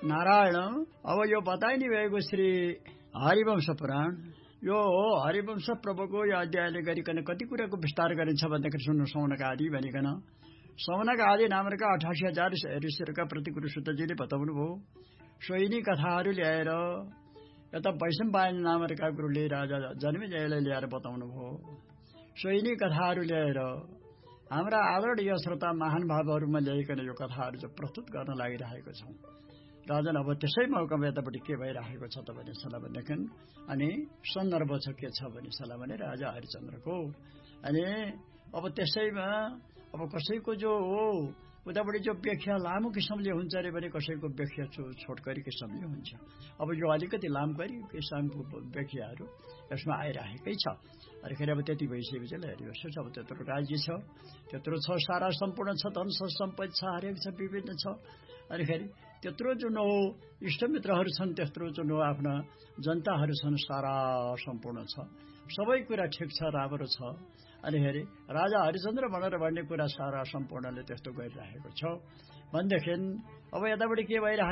नारायण अब यो बताइ नि भएको श्री हरिवंश पुराण यो हरिवंश प्रभुको यो अध्यायले गरिकन कति कुराको विस्तार गरिन्छ भन्दाखेरि सुन्नु सौनक आदि भनिकन सौनक आदि नामका 88,000 ऋषिहरूका प्रतिगुरु सुतजीले बताउनु भयो सोहिनी कथाहरू ल्याएर यता वैशम्पायन नामका गुरुले राजा जन्मेजयलाई ल्याएर बताउनु भयो सोहिनी कथाहरू ल्याएर हाम्रा आदरणीय श्रोता महान भावहरूमा ल्याइकन यो कथाहरू चाहिँ प्रस्तुत गर्न लागिरहेको छौं राजन अब त्यसै मौकामा यतापट्टि के भइरहेको छ त भन्ने सल्लाह भनेदेखि अनि सन्दर्भ छ के छ भन्ने सल्लाह भने राजा हरिचन्द्रको अनि अब त्यसैमा अब कसैको जो हो उतापट्टि जो व्याख्या लामो किसिमले हुन्छ अरे भने कसैको व्याख्या छोटकरी किसिमले हुन्छ अब यो अलिकति लामकरी किसिमको व्याख्याहरू यसमा आइरहेकै छ अनिखेरि अब त्यति भइसकेपछि हेरिनुहोस् अब त्यत्रो राज्य छ त्यत्रो छ सारा सम्पूर्ण छ धन छ सम्पत्ति छ हरेक छ विभिन्न छ अनिखेरि त्यत्रो जुन हो इष्टमित्रहरू छन् त्यत्रो जुन हो आफ्ना जनताहरू छन् सारा सम्पूर्ण छ सबै कुरा ठिक छ राम्रो छ अनिखेरि राजा हरिचन्द्र भनेर भन्ने कुरा सारा सम्पूर्णले त्यस्तो गरिरहेको छ भनेदेखि अब यतापट्टि के भइरहेको